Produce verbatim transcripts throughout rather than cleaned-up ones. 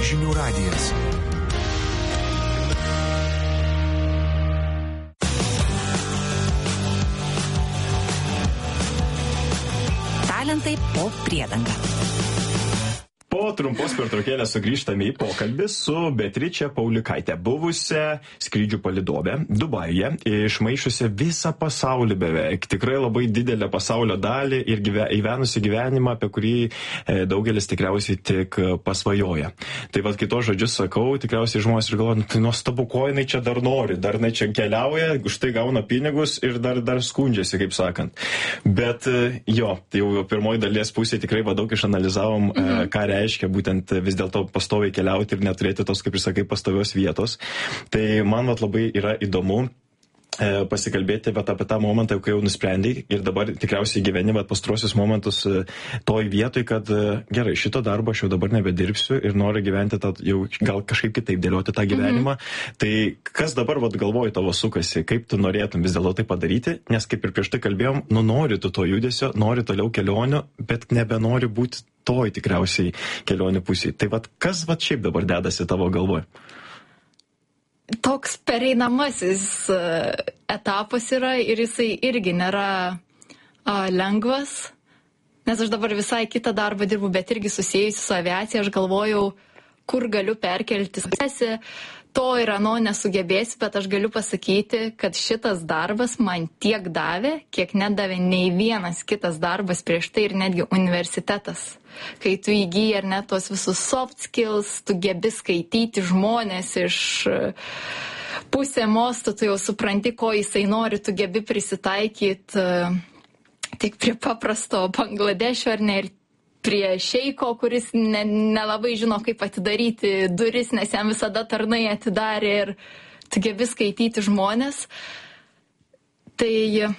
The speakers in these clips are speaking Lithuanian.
Žinių radijas. Talentai po priedanga. Po trumpos pertraukėlės sugrįžtame į pokalbį su Beatriče Paulikaite, buvusią skrydžių palydovę Dubajuje, išmaišiusią visą pasaulį beveik, tikrai labai didelę pasaulio dalį ir gyve, įvenusi gyvenimą, apie kurį e, daugelis tikriausiai tik pasvajoja. Tai vad kitos žodžius sakau, tikriausiai žmonės ir galvoja, nu, tai nuostabu, ko jinai čia dar nori, dar jinai čia keliauja, už tai gauna pinigus ir dar, dar skundžiasi, kaip sakant. Bet jo, tai jau pirmoji dalies pusė tikrai va, daug išanalizavom, mhm. e, ką reiškia. reiškia būtent vis dėlto pastoviai keliauti ir neturėti tos, kaip ir sakai, pastovios vietos. Tai man vat, labai yra įdomu e, pasikalbėti vat, apie tą momentą, kai jau nusprendai ir dabar tikriausiai gyveni vat, pastruosius momentus e, toj vietoj, kad e, gerai, šito darbo aš jau dabar nebedirbsiu ir noriu gyventi tą, jau gal kažkaip kitaip dėlioti tą gyvenimą. Mhm. Tai kas dabar vat, galvoji tavo sukasi, kaip tu norėtum vis dėlto tai padaryti, nes kaip ir prieš tai kalbėjom, nu nori tu to judesio, nori toliau kelionių, bet nebenori būti toj tikriausiai kelionių pusėje. Tai vat, kas vat šiaip dabar dedasi tavo galvoje? Toks pereinamasis etapas yra ir jisai irgi nėra a, lengvas, nes aš dabar visai kitą darbą dirbu, bet irgi susijusi su aviacija, aš galvojau, kur galiu perkelti. To ir ano nesugebėsiu, bet aš galiu pasakyti, kad šitas darbas man tiek davė, kiek nedavė nei vienas kitas darbas prieš tai ir netgi universitetas. Kai tu įgyji ar ne tos visus soft skills, tu gebi skaityti žmonės iš pusę mosto, tu jau supranti, ko jisai nori, tu gebi prisitaikyti tik prie paprasto Bangladešo ar ne ir prie šeiko, kuris ne, nelabai žino, kaip atidaryti duris, nes jam visada tarnai atidarė ir tu gebi skaityti žmonės. Tai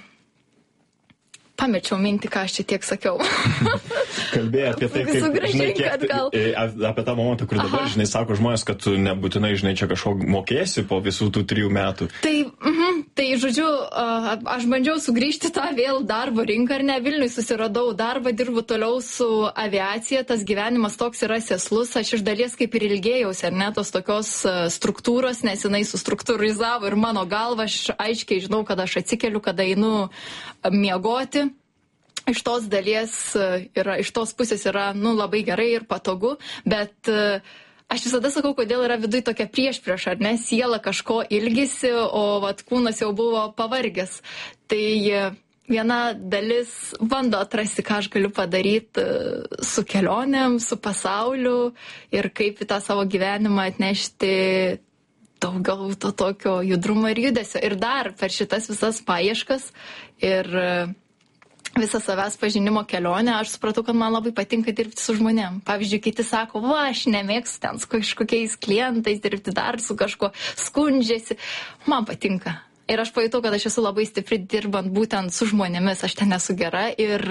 pamečiau mintį, ką aš čia tiek sakiau. Kalbėjai apie tai, kaip, žinai, kiek, gal... apie tą momentą, kur dabar, Aha. žinai, sako žmonės, kad tu nebūtinai, žinai, čia kažko mokėsi po visų tų trijų metų. Tai, mm, tai žodžiu, aš bandžiau sugrįžti tą vėl darbo rinką, ar ne, Vilniui susiradau darbą, dirbu toliau su aviacija, tas gyvenimas toks yra sėslus, aš iš dalies kaip ir ilgėjausi, ar ne, tos tokios struktūros, nes jinai sustruktūrizavo ir mano galva, aš aiškiai žinau, kad aš atsikeliu, kada einu miegoti. Iš tos dalies yra, iš tos pusės yra, nu, labai gerai ir patogu, bet uh, aš visada sakau, kodėl yra viduj tokia priešprieša, ar ne, siela kažko ilgisi, o vat kūnas jau buvo pavargęs. Tai uh, viena dalis bando atrasti, ką aš galiu padaryti uh, su kelionėm, su pasauliu ir kaip į tą savo gyvenimą atnešti daugiau to tokio judrumo ir judesio. Ir dar per šitas visas paieškas ir uh, visą savęs pažinimo kelionę, aš supratau, kad man labai patinka dirbti su žmonėm. Pavyzdžiui, kiti sako, va, aš nemėgstu ten su kažkokiais klientais dirbti, dar su kažko skundžiasi. Man patinka. Ir aš pajutau, kad aš esu labai stipri dirbant būtent su žmonėmis, aš ten esu gera ir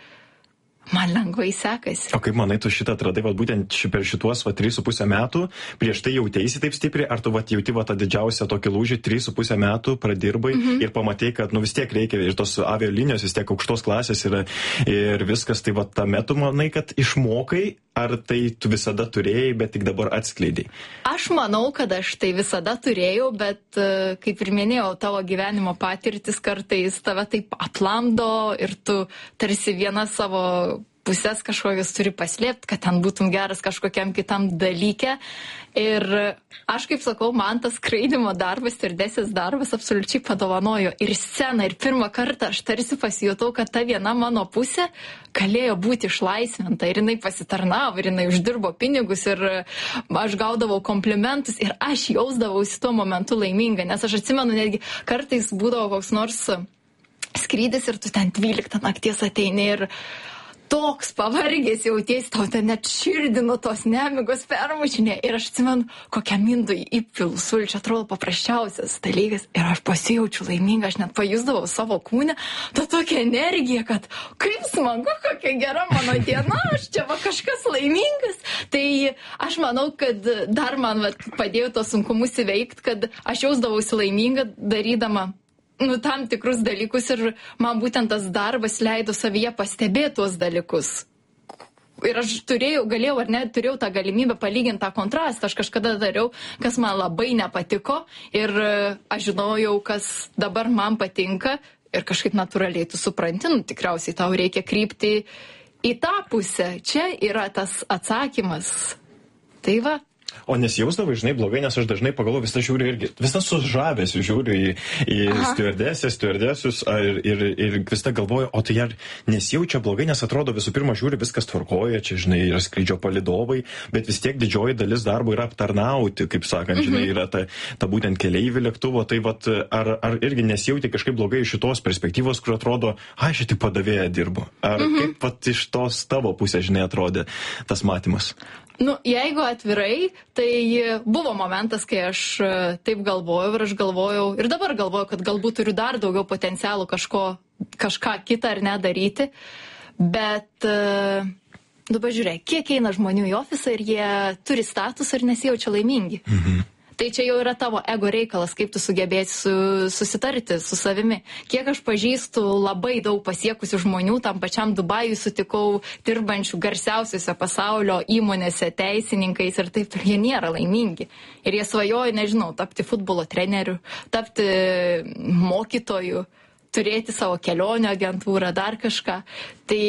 man lengvai sekasi. O kaip manai, tu šitą atradai, va, būtent per šituos va, trys su pusę metų, prieš tai jautėsi taip stipriai, ar tu va, jauti va, tą didžiausią tokį lūžį, trys su pusę metų pradirbai mm-hmm. ir pamatai, kad nu, vis tiek reikia ir tos avialinijos, vis tiek aukštos klasės yra ir viskas, tai va, tame tu manai, kad išmokai, ar tai tu visada turėjai, bet tik dabar atskleidai? Aš manau, kad aš tai visada turėjau, bet kaip ir minėjau, tavo gyvenimo patirtis kartais tave taip atlamdo ir tu tarsi viena savo pusės kažkokias turi paslėpti, kad ten būtum geras kažkokiam kitam dalyke. Ir aš, kaip sakau, man tas skraidimo darbas, stiuardesės darbas absoliučiai padovanojo ir sceną. Ir pirmą kartą aš tarsi pasijutau, kad ta viena mano pusė galėjo būti išlaisvinta. Ir jinai pasitarnavo, ir jinai uždirbo pinigus, ir aš gaudavau komplimentus, ir aš jausdavausi tuo momentu laiminga. Nes aš atsimenu, netgi kartais būdavo koks nors skrydis, ir tu ten dvyliktą nakties ateini ir toks pavargęs jautiesi, tau ten net širdį nuo tos nemigos permušinė. Ir aš atsimenu, kokią mindų įpilu sulčių, atrodo paprasčiausias dalykas. Ir aš pasijaučiu laiminga, aš net pajusdavau savo kūnę, tą tokią energiją, kad kaip smagu, kokia gera mano diena, aš čia va kažkas laimingas. Tai aš manau, kad dar man va, padėjo tos sunkumus įveikti, kad aš jausdavausi laiminga darydama nu, tam tikrus dalykus ir man būtent tas darbas leido savyje pastebėti tuos dalykus, ir aš turėjau, galėjau ar ne, turėjau tą galimybę palyginti tą kontrastą. Aš kažkada dariau, kas man labai nepatiko ir aš žinojau, kas dabar man patinka ir kažkaip natūraliai tu supranti, nu, tikriausiai tau reikia krypti į tą pusę. Čia yra tas atsakymas. Tai va. O nesijausdavai, žinai, blogai, nes aš dažnai pagalvoju, visą žiūriu irgi, visą su žavesiu žiūriu į, į stiuardesės, stiuardesius ir, ir, ir visą galvoju, o tai ar nesijaučia blogai, nes atrodo visų pirma žiūri, viskas tvarkoja, čia, žinai, yra skrydžio palydovai, bet vis tiek didžioji dalis darbo yra aptarnauti, kaip sakant, žinai, yra ta, ta būtent keleivių lėktuvo, tai vat, ar, ar irgi nesijauti kažkaip blogai iš šitos perspektyvos, kur atrodo, ai, aš tik padavėja dirbu. Ar mhm. kaip vat iš tos tavo pusės, žinai, atrodė tas matymas? Nu, jeigu atvirai, tai buvo momentas, kai aš taip galvojau ir aš galvojau, ir dabar galvoju, kad galbūt turiu dar daugiau potencialų kažko, kažką kitą ar nedaryti, bet, nu, pažiūrėk, kiek eina žmonių į ofisą ir jie turi statusą ir nesijaučia laimingi. Mhm. Tai čia jau yra tavo ego reikalas, kaip tu sugebėsi su, susitarti su savimi. Kiek aš pažįstu labai daug pasiekusių žmonių, tam pačiam Dubajui sutikau dirbančių garsiausiuose pasaulio įmonėse teisininkais ir taip, jie nėra laimingi. Ir jie svajoja, nežinau, tapti futbolo treneriu, tapti mokytoju, turėti savo kelionių agentūrą, dar kažką. Tai,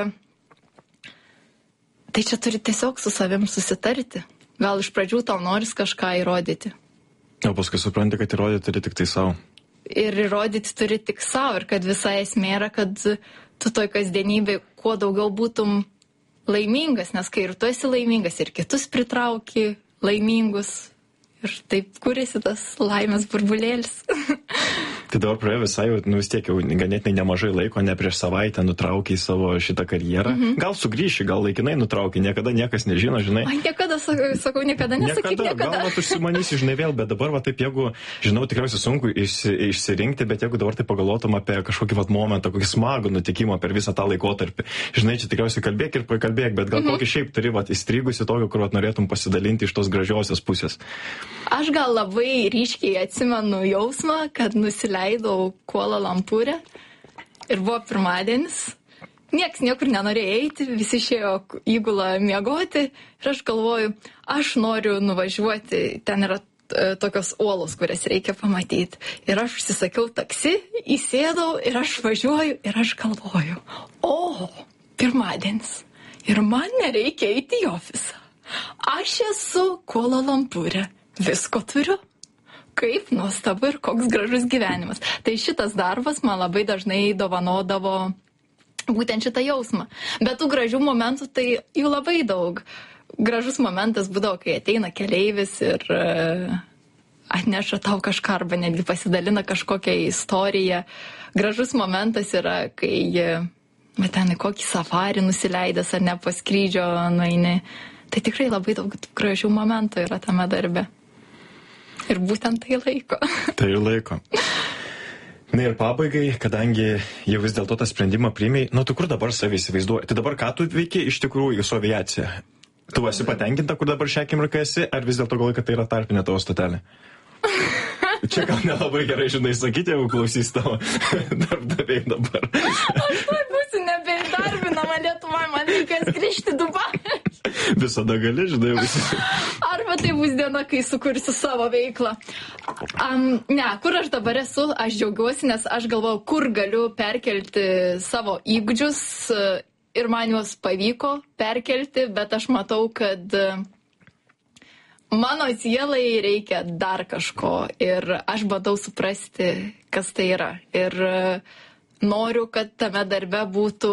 tai čia turi tiesiog su savim susitarti. Gal iš pradžių tau noris kažką įrodyti. O paskui supranti, kad įrodyti turi tik tai savo. Ir įrodyti turi tik savo. Ir kad visa esmė yra, kad tu toj kasdienybėj kuo daugiau būtum laimingas. Nes kai ir tu esi laimingas, ir kitus pritrauki laimingus. Ir taip kuriasi tas laimės burbulėlis. Tai dabar praėjo visai, nu vis tiek jau ganėtinai nemažai laiko, ne prieš savaitę nutraukiai savo šitą karjerą. Mhm. Gal sugrįši, gal laikinai nutraukiai, niekada niekas nežino, žinai. Ai, niekada, sakau, sakau niekada, nesakyk niekada. niekada. Gal va, užsimanysi, žinai, vėl, bet dabar va taip, jeigu, žinau, tikriausiai sunku išsi, išsirinkti, bet jeigu dabar tai pagalvotum apie kažkokį va momentą, kokį smagų nutikimą per visą tą laikotarpį, žinai, čia tikriausiai kalbėk ir pakalbėk, bet gal mhm. kokį šiaip turi va įstrigusi tokio, kur va norėtum pasidalinti iš tos gražiosios pusės. Aš gal labai ryškiai atsimenu jausmą, kad nusileidau Kuala Lumpūre ir buvo pirmadienis. Nieks niekur nenorėjo eiti, visi išėjo įgulą miegoti ir aš galvoju, aš noriu nuvažiuoti, ten yra e, tokios uolos, kurias reikia pamatyti. Ir aš užsisakiau taksi, įsėdau ir aš važiuoju ir aš galvoju, o, pirmadienis ir man nereikia eiti į ofisą. Aš esu Kuala Lumpūre. Visko turiu. Kaip nuostabu ir koks gražus gyvenimas. Tai šitas darbas man labai dažnai dovanodavo būtent šitą jausmą. Bet tų gražių momentų tai jų labai daug. Gražus momentas būdavo, kai ateina keleivis ir uh, atneša tau kažką arba netgi pasidalina kažkokią istoriją. Gražus momentas yra, kai uh, ten į kokį safarį nusileidęs ar ne po skrydžio nueini. Tai tikrai labai daug gražių momentų yra tame darbe. Ir būtent tai laiko. Tai ir laiko. Na ir pabaigai, kadangi jau vis dėlto tą sprendimą priėmei, nu tu kur dabar savį įsivaizduoji? Tai dabar ką tu veiki iš tikrųjų su aviacija? Tu esi patenkinta, kur dabar šią akimirką esi, ar vis dėlto galvoji, kad tai yra tarpinė tavo stotelė? Čia gal nelabai gerai, žinai, sakyti, jeigu klausys tavo darbdaviai dabar. Aš tuoj būsiu nebeįdarbinama Lietuvoje, man reikės grįžti į Dubajų. Visada gali, žinai, visi. Arba tai bus diena, kai sukursiu savo veiklą. Um, ne, kur aš dabar esu, aš džiaugiuosi, nes aš galvoju, kur galiu perkelti savo įgūdžius ir man juos pavyko perkelti, bet aš matau, kad mano sielai reikia dar kažko ir aš bandau suprasti, kas tai yra. Ir noriu, kad tame darbe būtų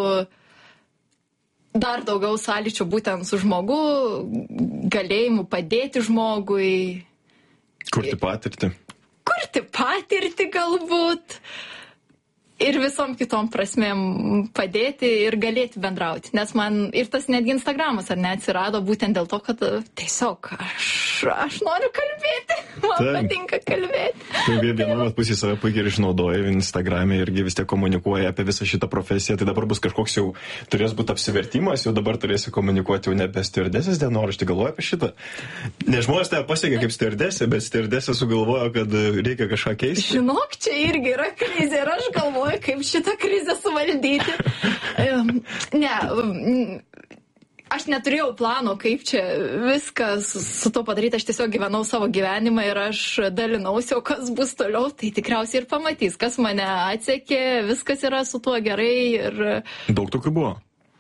dar daugiau sąlyčio būtent su žmogu, galėjimu padėti žmogui. Kurti patirtį. Kurti patirtį galbūt. Ir visom kitom prasmėm padėti ir galėti bendrauti. Nes man ir tas netgi Instagramas ar ne atsirado būtent dėl to, kad tiesiog aš, aš noriu kalbėti. Man Taip. patinka kalbėti. Tu vieną pusį save puikiai išnaudoji Instagram'e irgi vis tiek komunikuoja apie visą šitą profesiją. Tai dabar bus kažkoks jau, turės būti apsivertimas, jau dabar turėsi komunikuoti jau ne apie stiuardesės dienoraštį. Galvoji apie šitą? Ne žmonės tave pasiekia kaip stiuardesė, bet stiuardesė sugalvojo, kad reikia kažką keisti. Žinok, čia irgi yra krizė ir aš galvoju, kaip šitą krizę suvaldyti. Ne, aš neturėjau plano, kaip čia viskas su to padaryti, aš tiesiog gyvenau savo gyvenimą ir aš dalinausi, o kas bus toliau, tai tikriausiai ir pamatys, kas mane atsekė, viskas yra su tuo gerai ir... Daug tokių buvo?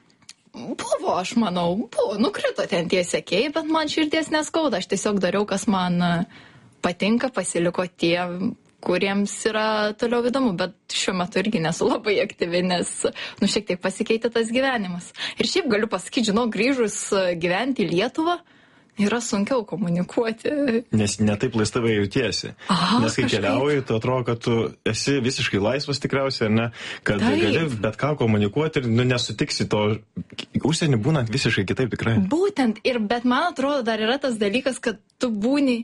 Buvo, aš manau, buvo, nukrito ten tie sekėjai, bet man širdies neskauda, aš tiesiog dariau, kas man patinka, pasiliko tie, kuriems yra toliau įdomu, bet šiuo metu irgi nesu labai aktyvi, nes, nu, šiek tiek pasikeitė tas gyvenimas. Ir šiaip galiu pasakyti, žinau, grįžus gyventi į Lietuvą, yra sunkiau komunikuoti. Nes netaip laisvai jautiesi. Aha, nes kai kažkaip. Keliauji, tu atrodo, kad tu esi visiškai laisvas tikriausiai, ar ne? Kad Taip. gali bet ką komunikuoti ir nu, nesutiksi to. Užsienį būnant visiškai kitaip tikrai. Būtent, ir, bet man atrodo, dar yra tas dalykas, kad tu būni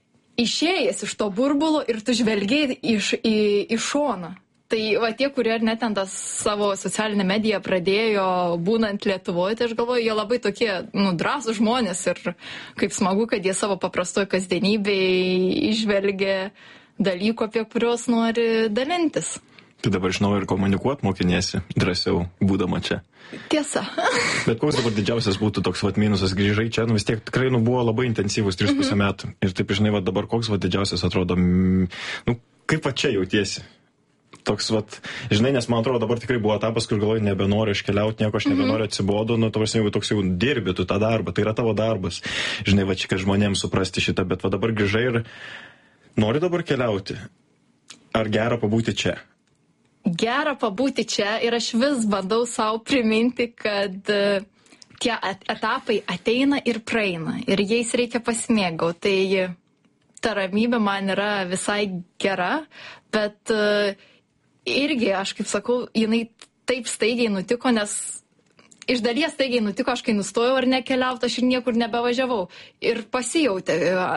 išėjęs iš to burbulo ir tu žvelgiai iš, į, į šoną. Tai va tie, kurie ar net ten tas savo socialinę mediją pradėjo būnant Lietuvoje, tai aš galvoju, jie labai tokie, nu, drąsūs žmonės ir kaip smagu, kad jie savo paprastoje kasdienybėje išvelgia dalykų, apie kuriuos nori dalintis. Tai dabar žinau ir komunikuot mokiniesi drąsiau, būdama čia. Tiesa. Bet koks dabar didžiausias būtų toks vat minusas, grįžai čia, nu vis tiek tikrai nu, buvo labai intensyvus tris pusę mm-hmm. metų. Ir taip, žinai, vat dabar koks vat didžiausias atrodo, mm, nu, kaip va čia jautiesi? Toks, vat, žinai, nes man atrodo dabar tikrai buvo etapas, kur galvoju, nebenoriu iškeliauti, nieko aš nebenoriu atsibodo, nu, tavas jau toks jau dirbi tu tą darbą, tai yra tavo darbas. Žinai, va čia, kad žmonėms suprasti šitą, bet va dabar grįžai ir nori dabar keliauti. Ar gera pabūti čia? Gera pabūti čia ir aš vis bandau savo priminti, kad uh, tie etapai ateina ir praeina ir jais reikia pasimėgauti. Tai ta ramybė man yra visai gera, bet uh, irgi, aš kaip sakau, jinai taip staigiai nutiko, nes iš dalies staigiai nutiko, aš kai nustojau ar nekeliauti, aš ir niekur nebevažiavau. Ir pasijautė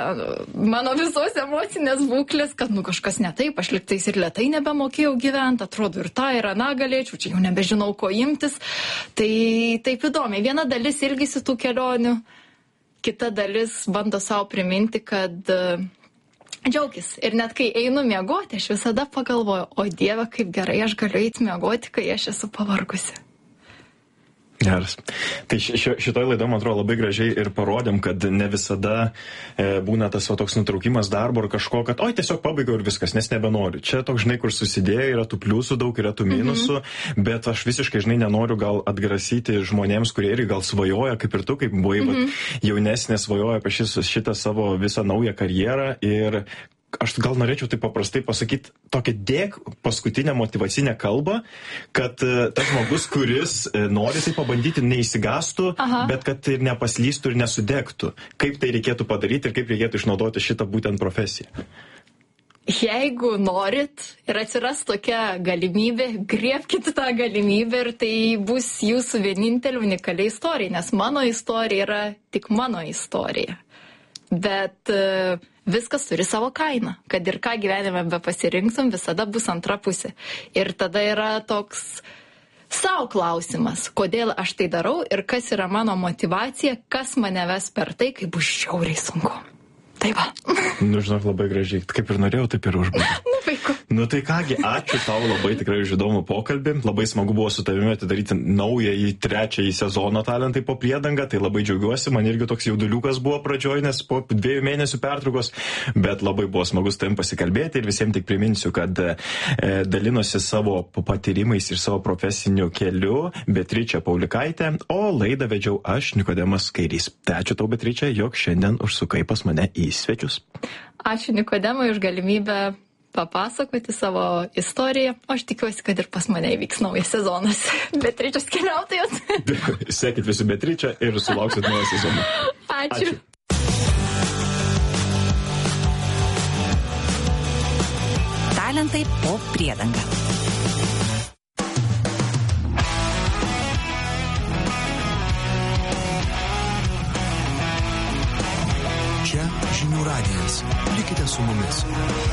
mano visos emocinės būklės, kad nu kažkas ne taip, aš liktais ir lėtai nebemokėjau gyventi, atrodo ir tą ir aną galėčiau, čia jau nebežinau, ko imtis. Tai taip įdomiai. Viena dalis ilgisi tų kelionių, kita dalis bando savo priminti, kad uh, džiaugis. Ir net kai einu miegoti, aš visada pagalvoju, o Dieve, kaip gerai aš galiu eiti miegoti, kai aš esu pavargusi. Geras. Tai ši, šitoj laidoj, man atrodo, labai gražiai ir parodėm, kad ne visada e, būna tas o, toks nutraukimas darbo ar kažko, kad oi, tiesiog pabaigiau ir viskas, nes nebenoriu. Čia toks, žinai, kur susidėjo, yra tų pliusų daug, yra tų minusų, mm-hmm. bet aš visiškai, žinai, nenoriu gal atgrasyti žmonėms, kurie irgi gal svajoja, kaip ir tu, kaip buvai, mm-hmm. jaunesnė svajoja apie šis, šitą savo visą naują karjerą ir aš gal norėčiau taip paprastai pasakyti tokią dėk paskutinę motyvacinę kalbą, kad uh, tas žmogus, kuris uh, nori tai pabandyti, neįsigastų, Aha. bet kad ir nepaslystų ir nesudegtų. Kaip tai reikėtų padaryti ir kaip reikėtų išnaudoti šitą būtent profesiją? Jeigu norit ir atsiras tokia galimybė, griebkite tą galimybę ir tai bus jūsų vienintelė unikali istorija, nes mano istorija yra tik mano istorija. Bet uh, viskas turi savo kainą, kad ir ką gyvenime be pasirinksim, visada bus antra pusė. Ir tada yra toks savo klausimas, kodėl aš tai darau ir kas yra mano motyvacija, kas mane ves per tai, kai bus žiauriai sunku. Tai va. Nu, žinok, labai gražiai. Kaip ir norėjau, taip ir užbaigiau. Nu, vaiku. Nu, tai kągi, ačiū tau labai tikrai už įdomų pokalbį. Labai smagu buvo su tavimi atidaryti naują į trečiąjį sezoną Talentai po priedangą. Tai labai džiaugiuosi. Man irgi toks jauduliukas buvo pradžioj, nes po dviejų mėnesių pertraukos. Bet labai buvo smagu su tavim pasikalbėti. Ir visiems tik priminsiu, kad e, dalinosi savo patyrimais ir savo profesiniu keliu Beatričė Paulikaitė. O laidą vedžiau aš, Nikodemas Kairys. Tai ačiū tau, Beatričė, jog šiandien užsukai pas mane į svečius. Ačiū Nikodemui už galimybę papasakoti savo istoriją. O aš tikiuosi, kad ir pas mane įvyks naujas sezonas. Beatričės keliautojos. Sekit visi Beatričę ir sulauksit naują sezoną. Ačiū. Ačiū. Talentai po priedanga. Čia Žinių radijas. Likite su mumis.